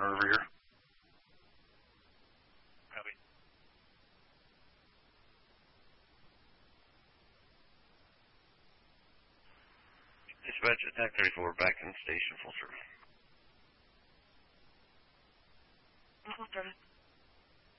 thermometer over here. Copy. Dispatch Attack 34, back in station, full service. Full service.